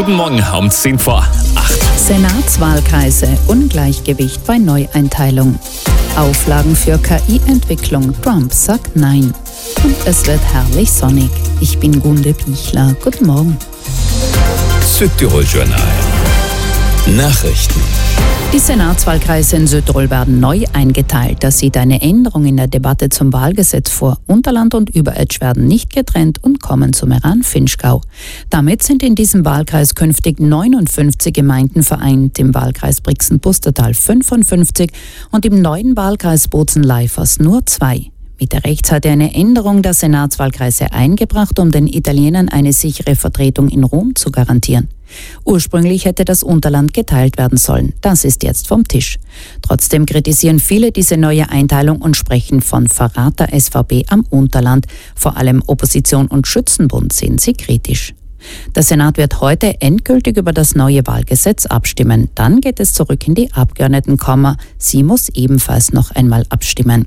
Guten Morgen, um 10 vor 8. Senatswahlkreise, Ungleichgewicht bei Neueinteilung. Auflagen für KI-Entwicklung, Trump sagt Nein. Und es wird herrlich sonnig. Ich bin Gunde Pichler. Guten Morgen. Südtirol Journal. Nachrichten. Die Senatswahlkreise in Südtirol werden neu eingeteilt. Das sieht eine Änderung in der Debatte zum Wahlgesetz vor. Unterland und Überetsch werden nicht getrennt und kommen zum Meran-Finchgau. Damit sind in diesem Wahlkreis künftig 59 Gemeinden vereint, im Wahlkreis Brixen-Pustertal 55 und im neuen Wahlkreis Bozen-Leifers nur 2. Mitte rechts hatte eine Änderung der Senatswahlkreise eingebracht, um den Italienern eine sichere Vertretung in Rom zu garantieren. Ursprünglich hätte das Unterland geteilt werden sollen. Das ist jetzt vom Tisch. Trotzdem kritisieren viele diese neue Einteilung und sprechen von Verrat der SVP am Unterland. Vor allem Opposition und Schützenbund sehen sie kritisch. Der Senat wird heute endgültig über das neue Wahlgesetz abstimmen. Dann geht es zurück in die Abgeordnetenkammer. Sie muss ebenfalls noch einmal abstimmen.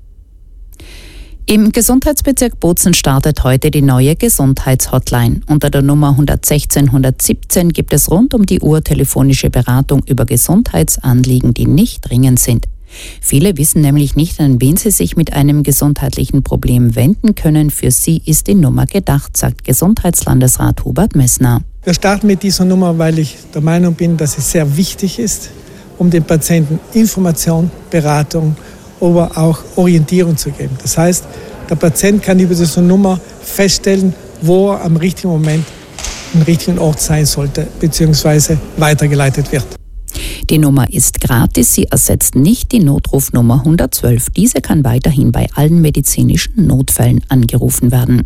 Im Gesundheitsbezirk Bozen startet heute die neue Gesundheitshotline. Unter der Nummer 116 117 gibt es rund um die Uhr telefonische Beratung über Gesundheitsanliegen, die nicht dringend sind. Viele wissen nämlich nicht, an wen sie sich mit einem gesundheitlichen Problem wenden können. Für sie ist die Nummer gedacht, sagt Gesundheitslandesrat Hubert Messner. Wir starten mit dieser Nummer, weil ich der Meinung bin, dass es sehr wichtig ist, um den Patienten Information, Beratung, aber auch Orientierung zu geben. Das heißt, der Patient kann über diese Nummer feststellen, wo er am richtigen Moment am richtigen Ort sein sollte, bzw. weitergeleitet wird. Die Nummer ist gratis, sie ersetzt nicht die Notrufnummer 112. Diese kann weiterhin bei allen medizinischen Notfällen angerufen werden.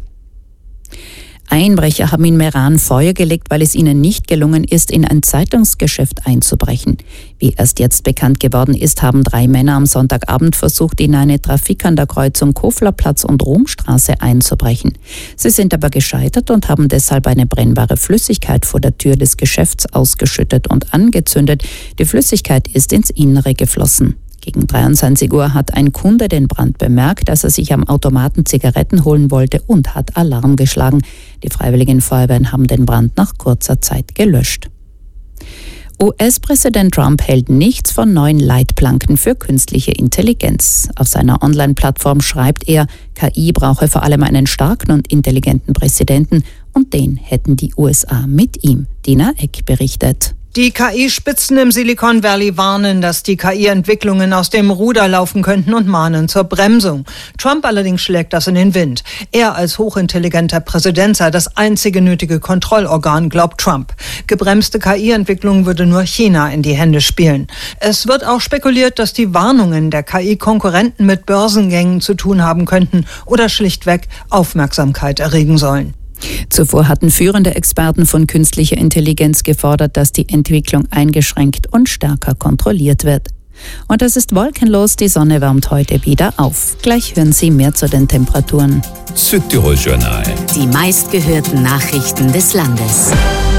Einbrecher haben in Meran Feuer gelegt, weil es ihnen nicht gelungen ist, in ein Zeitungsgeschäft einzubrechen. Wie erst jetzt bekannt geworden ist, haben 3 Männer am Sonntagabend versucht, in eine Trafik an der Kreuzung Koflerplatz und Romstraße einzubrechen. Sie sind aber gescheitert und haben deshalb eine brennbare Flüssigkeit vor der Tür des Geschäfts ausgeschüttet und angezündet. Die Flüssigkeit ist ins Innere geflossen. Gegen 23 Uhr hat ein Kunde den Brand bemerkt, als er sich am Automaten Zigaretten holen wollte und hat Alarm geschlagen. Die Freiwilligen Feuerwehren haben den Brand nach kurzer Zeit gelöscht. US-Präsident Trump hält nichts von neuen Leitplanken für künstliche Intelligenz. Auf seiner Online-Plattform schreibt er, KI brauche vor allem einen starken und intelligenten Präsidenten und den hätten die USA mit ihm. Dina Eck berichtet. Die KI-Spitzen im Silicon Valley warnen, dass die KI-Entwicklungen aus dem Ruder laufen könnten und mahnen zur Bremsung. Trump allerdings schlägt das in den Wind. Er als hochintelligenter Präsident sei das einzige nötige Kontrollorgan, glaubt Trump. Gebremste KI-Entwicklung würde nur China in die Hände spielen. Es wird auch spekuliert, dass die Warnungen der KI-Konkurrenten mit Börsengängen zu tun haben könnten oder schlichtweg Aufmerksamkeit erregen sollen. Zuvor hatten führende Experten von künstlicher Intelligenz gefordert, dass die Entwicklung eingeschränkt und stärker kontrolliert wird. Und es ist wolkenlos, die Sonne wärmt heute wieder auf. Gleich hören Sie mehr zu den Temperaturen. Südtirol Journal. Die meistgehörten Nachrichten des Landes.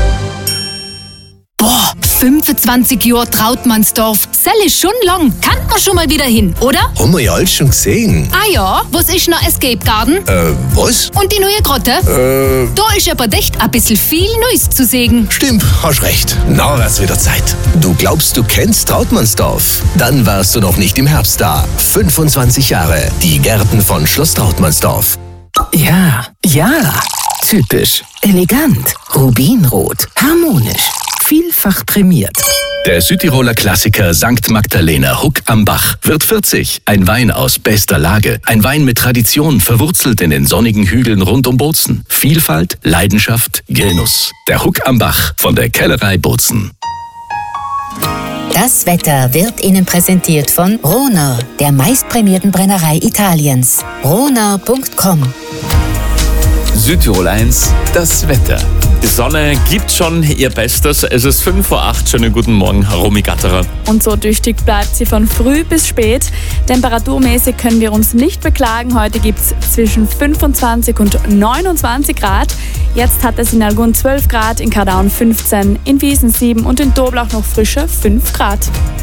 25 Jahre Trautmannsdorf. Sell ist schon lang. Kann man schon mal wieder hin, oder? Haben wir ja alles schon gesehen. Ah ja, was ist noch Escape Garden? Was? Und die neue Grotte? Da ist aber echt ein bisschen viel Neues zu sehen. Stimmt, hast recht. Na, wär's wieder Zeit. Du glaubst, du kennst Trautmannsdorf? Dann warst du noch nicht im Herbst da. 25 Jahre. Die Gärten von Schloss Trautmannsdorf. Ja. Typisch. Elegant. Rubinrot. Harmonisch. Vielfach prämiert. Der Südtiroler Klassiker St. Magdalena Huck am Bach wird 40. Ein Wein aus bester Lage. Ein Wein mit Tradition, verwurzelt in den sonnigen Hügeln rund um Bozen. Vielfalt, Leidenschaft, Genuss. Der Huck am Bach von der Kellerei Bozen. Das Wetter wird Ihnen präsentiert von Rohner, der meistprämierten Brennerei Italiens. Rohner.com. Südtirol 1, das Wetter. Die Sonne gibt schon ihr Bestes. Es ist 5 vor 8. Schönen guten Morgen, Romy Gatterer. Und so tüchtig bleibt sie von früh bis spät. Temperaturmäßig können wir uns nicht beklagen. Heute gibt es zwischen 25 und 29 Grad. Jetzt hat es in Algund 12 Grad, in Kardaun 15, in Wiesen 7 und in Doblach noch frische 5 Grad.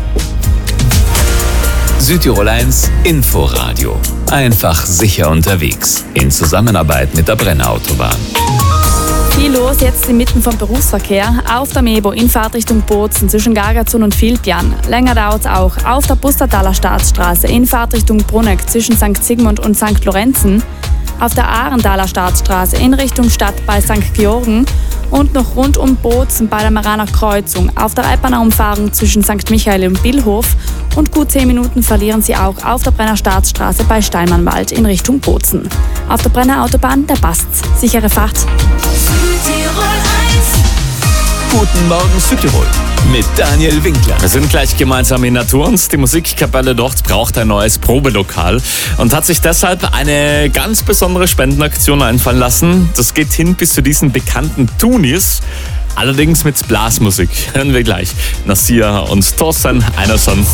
Südtirol 1 Inforadio. Einfach sicher unterwegs. In Zusammenarbeit mit der Brenner Autobahn. Viel los jetzt inmitten vom Berufsverkehr. Auf der Mebo in Fahrtrichtung Bozen zwischen Gargazun und Vilpian. Länger dauert es auch auf der Pustertaler Staatsstraße in Fahrtrichtung Bruneck zwischen St. Sigmund und St. Lorenzen. Auf der Ahrentaler Staatsstraße in Richtung Stadt bei St. Georgen und noch rund um Bozen bei der Maraner Kreuzung auf der Alpener Umfahrung zwischen St. Michael und Billhof und gut 10 Minuten verlieren Sie auch auf der Brenner Staatsstraße bei Steinmannwald in Richtung Bozen. Auf der Brenner Autobahn, der passt's. Sichere Fahrt. Guten Morgen Südtirol mit Daniel Winkler. Wir sind gleich gemeinsam in Naturns. Die Musikkapelle dort braucht ein neues Probelokal und hat sich deshalb eine ganz besondere Spendenaktion einfallen lassen. Das geht hin bis zu diesen bekannten Tunis. Allerdings mit Blasmusik. Hören wir gleich. Nasir und Thorsten Einerson.